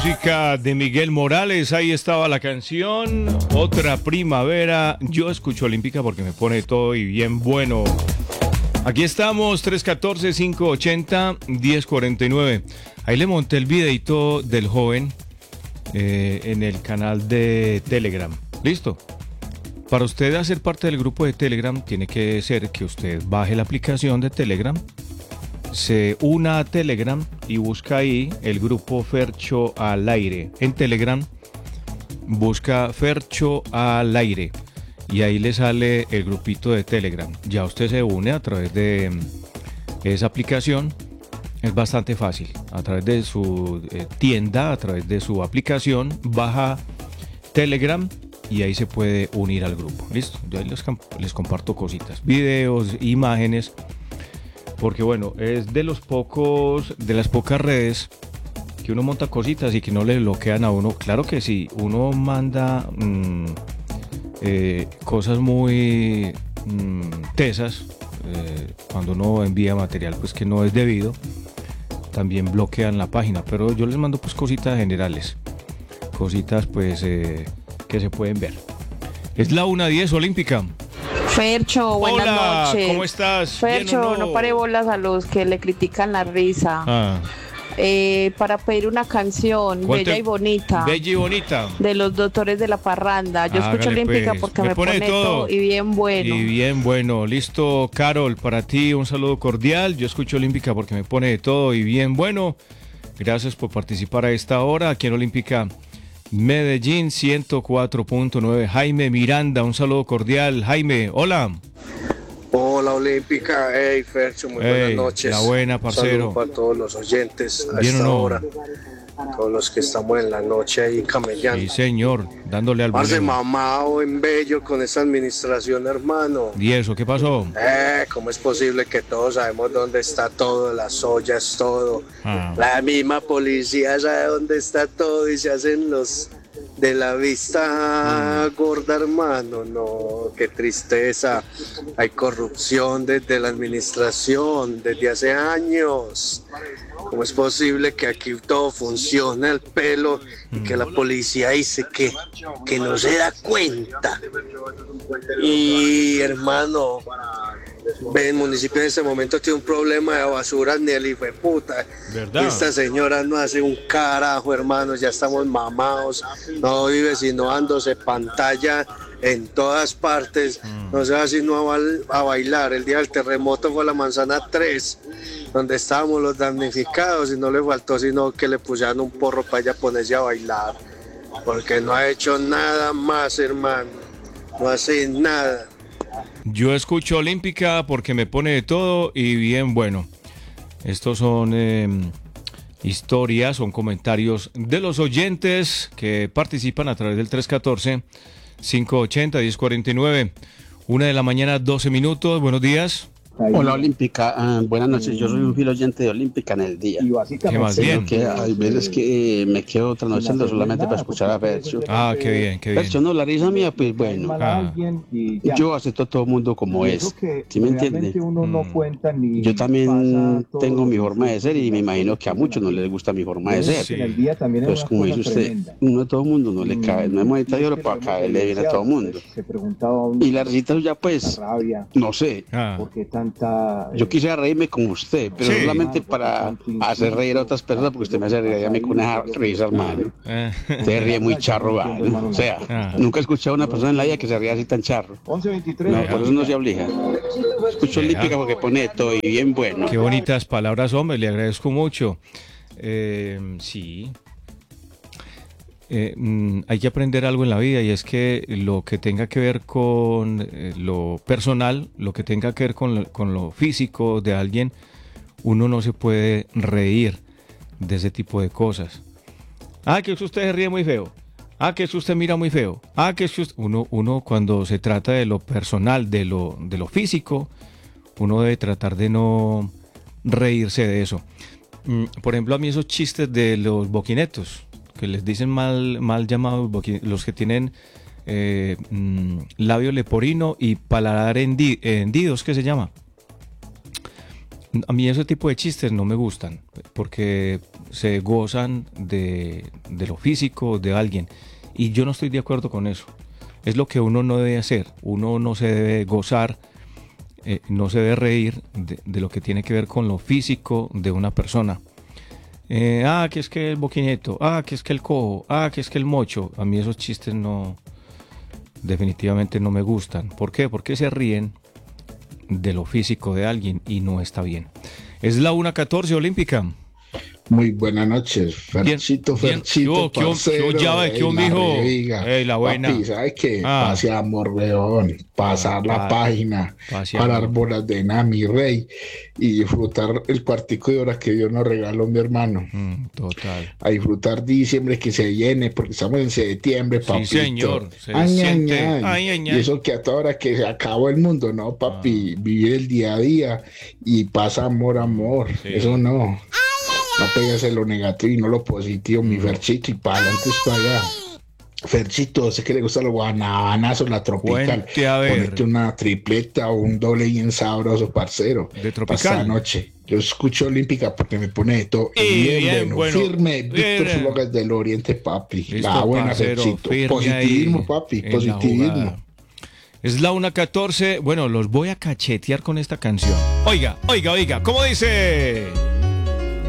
música de Miguel Morales, ahí estaba la canción, Otra Primavera. Yo escucho Olímpica porque me pone todo y bien bueno. Aquí estamos, 314-580-1049. Ahí le monté el videito del joven en el canal de Telegram. ¿Listo? Para usted hacer parte del grupo de Telegram, tiene que ser que usted baje la aplicación de Telegram, se una a Telegram y busca ahí el grupo Fercho al Aire. En Telegram busca Fercho al Aire y ahí le sale el grupito de Telegram. Ya usted se une a través de esa aplicación. Es bastante fácil. A través de su tienda, a través de su aplicación, baja Telegram y ahí se puede unir al grupo. Listo. Yo ahí les comparto cositas, videos, imágenes. Porque bueno, es de las pocas redes que uno monta cositas y que no le bloquean a uno. Claro que sí, uno manda cosas muy tesas, cuando uno envía material pues que no es debido, también bloquean la página. Pero yo les mando pues cositas generales, cositas pues que se pueden ver. Es la 1:10 Olímpica. Fercho, buenas noches. ¿Cómo estás? Fercho, no pare bolas a los que le critican la risa. Para pedir una canción bella y bonita. Bella y bonita. De los Doctores de la Parranda. Yo escucho Olímpica pues, porque me pone todo y bien bueno. Y bien bueno. Listo, Carol, para ti un saludo cordial. Yo escucho Olímpica porque me pone de todo y bien bueno. Gracias por participar a esta hora aquí en Olímpica Medellín 104.9. Jaime Miranda, un saludo cordial. Jaime, hola. Hola Olímpica, hey Fercho, muy buenas noches. La buena, parcero. Un saludo para todos los oyentes a ¿Bien esta o no? hora. Todos los que estamos en la noche ahí camellando. Sí, señor, dándole al Parce, volumen. mamado en bello con esa administración, hermano. ¿Y eso qué pasó? ¿Cómo es posible que todos sabemos dónde está todo, las ollas, todo? La misma policía sabe dónde está todo y se hacen los de la vista gorda, hermano. No, qué tristeza. Hay corrupción desde la administración, desde hace años. ¿Cómo es posible que aquí todo funcione al pelo y que la policía dice que no se da cuenta? Y hermano, el municipio en este momento tiene un problema de basura ni el hijo de puta. ¿Verdad? Esta señora no hace un carajo, hermano, ya estamos mamados. No vive sino dándose pantalla en todas partes. No se va sino a bailar. El día del terremoto fue a la Manzana 3, donde estábamos los damnificados, y no le faltó sino que le pusieran un porro para ella ponerse a bailar. Porque no ha hecho nada más, hermano. No hace nada. Yo escucho Olímpica porque me pone de todo y bien bueno. Estos son historias, son comentarios de los oyentes que participan a través del 314-580-1049. 1:00 a.m, 12 minutos. Buenos días. Hola Olímpica, buenas noches, yo soy un fiel oyente de Olímpica en el día. ¿Qué más bien? Que hay veces que me quedo trasnochando solamente para escuchar a Fercho. Ah, qué bien, qué bien. Fercho, no, la risa mía, pues bueno, yo acepto a todo el mundo como es, ¿sí me entiende? Yo también tengo mi forma de ser y me imagino que a muchos no les gusta mi forma de ser. Sí. Pues como dice usted, uno a todo el mundo no le cae, no es moneda de oro para caerle bien a todo el mundo. Y la risita ya pues, no sé. Yo quisiera reírme con usted, pero Sí. solamente para hacer reír a otras personas, porque usted me hace reír a mí con una risa, hermano. Usted ríe muy charro, ¿vale? O sea, nunca he escuchado a una persona en la vida que se ría así tan charro. No, por eso no se obliga. Escucho Olímpica porque pone todo y bien bueno. Qué bonitas palabras, hombre, le agradezco mucho. Sí. Hay que aprender algo en la vida, y es que lo que tenga que ver con lo personal, lo que tenga que ver con lo físico de alguien, uno no se puede reír de ese tipo de cosas. Ah, que usted se ríe muy feo. Ah, que usted mira muy feo. Ah, que uno cuando se trata de lo personal, de lo físico, uno debe tratar de no reírse de eso. Por ejemplo, a mí esos chistes de los boquinetos, que les dicen mal llamados, los que tienen labio leporino y paladar hendidos, ¿qué se llama? A mí ese tipo de chistes no me gustan, porque se gozan de lo físico de alguien, y yo no estoy de acuerdo con eso. Es lo que uno no debe hacer. Uno no se debe gozar, no se debe reír de lo que tiene que ver con lo físico de una persona. Que es que el boquineto, que es que el cojo, que es que el mocho. A mí esos chistes no, definitivamente no me gustan. ¿Por qué? Porque se ríen de lo físico de alguien y no está bien. Es la 1:14 Olímpica. Muy buenas noches, Ferchito, parcero, la buena. Papi, ¿sabes qué? Paseamos, weón, pasar la página, parar bolas de nada, mi rey, y disfrutar el cuartico de hora que Dios nos regaló, mi hermano. Total. A disfrutar diciembre que se llene, porque estamos en septiembre, papito. Sí, señor. Y eso que a toda hora que se acabó el mundo, ¿no, papi? Vivir el día a día y pasa amor. Sí. Eso no. No pegues lo negativo y no lo positivo, mi Ferchito, y para adelante para allá. Ferchito, sé que le gusta los guanabanazos, la tropical. Ponete una tripleta o un doble bien sabroso, parcero. De tropical. Esta noche. Yo escucho Olímpica porque me pone de todo. Bien bueno. Firme, Víctor Zuluaga del Oriente, papi. Listo, la buena, parcero, Ferchito. Positivismo, ahí, papi, positivismo. Es la 1:14. Bueno, los voy a cachetear con esta canción. Oiga, ¿cómo dice?